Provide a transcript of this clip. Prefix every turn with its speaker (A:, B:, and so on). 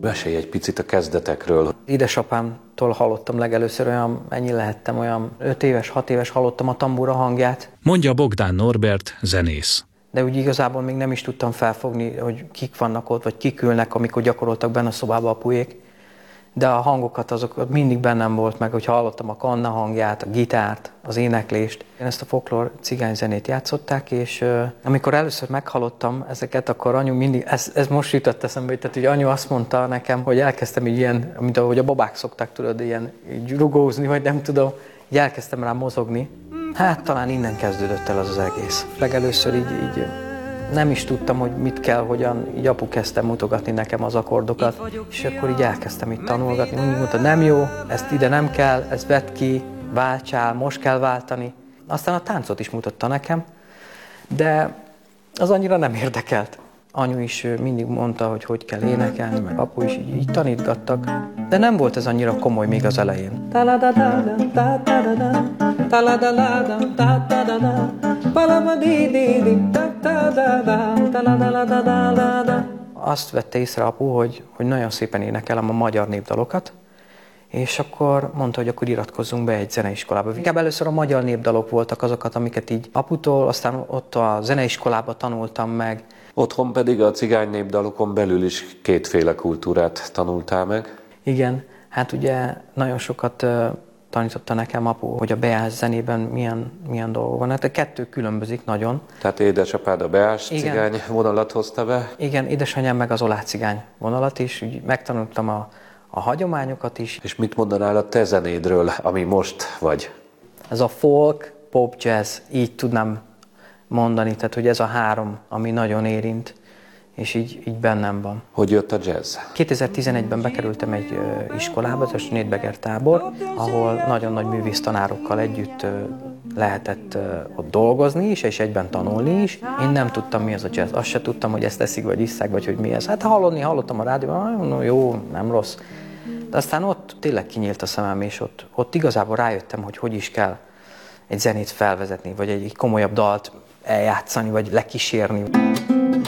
A: Mesélj egy picit a kezdetekről.
B: Édesapámtól hallottam legelőször, ennyi lehettem, olyan 5 éves, 6 éves hallottam a tambura hangját.
C: Mondja Bogdán Norbert, zenész.
B: De úgy igazából még nem is tudtam felfogni, hogy kik vannak ott, vagy kik ülnek, amikor gyakoroltak benne a szobába apuék. De a hangokat azok mindig bennem volt meg, hogy hallottam a kanna hangját, a gitárt, az éneklést. Ezt a folklór cigányzenét játszották, és amikor először meghallottam ezeket, akkor anyu mindig, ez most jutott eszembe, tehát hogy anyu azt mondta nekem, hogy elkezdtem így ilyen, mint ahogy a babák szokták, tudod, ilyen így rugózni, vagy nem tudom, így elkezdtem rá mozogni. Hát talán innen kezdődött el az egész. Legelőször így nem is tudtam, hogy mit kell, hogyan, így apu kezdte mutogatni nekem az akkordokat, és akkor így elkezdtem itt tanulgatni. Úgy mondta, nem jó, ezt ide nem kell, ezt vedd ki, váltsál, most kell váltani. Aztán a táncot is mutatta nekem, de az annyira nem érdekelt. Anyu is mindig mondta, hogy kell énekelni, meg apu is így tanítgattak, de nem volt ez annyira komoly még az elején. Azt vette észre apu, hogy nagyon szépen énekelem a magyar népdalokat, és akkor mondta, hogy akkor iratkozzunk be egy zeneiskolába. Inkább először a magyar népdalok voltak azokat, amiket így aputól, aztán ott a zeneiskolába tanultam meg.
A: Otthon pedig a cigány népdalokon belül is kétféle kultúrát tanultál meg.
B: Igen, hát ugye nagyon sokat tanította nekem apu, hogy a beás zenében milyen dolgok van. Hát a kettő különbözik nagyon.
A: Tehát édesapád a beás cigány vonalat hozta be?
B: Igen, édesanyám meg az oláh cigány vonalat is, úgy megtanultam a hagyományokat is.
A: És mit mondanál a te zenédről, ami most vagy?
B: Ez a folk, pop, jazz, így tudnám mondani, tehát hogy ez a három, ami nagyon érint, és így bennem van.
A: Hogy jött a jazz?
B: 2011-ben bekerültem egy iskolába, a Snédbeger tábor, ahol nagyon nagy művésztanárokkal együtt lehetett ott dolgozni is, és egyben tanulni is. Én nem tudtam, mi az a jazz. Azt se tudtam, hogy ezt teszik, vagy isszák, vagy hogy mi ez. Hát hallottam a rádióban, jó, nem rossz. De aztán ott tényleg kinyílt a szemem, és ott igazából rájöttem, hogy is kell egy zenét felvezetni, vagy egy komolyabb dalt eljátszani, vagy lekísérni.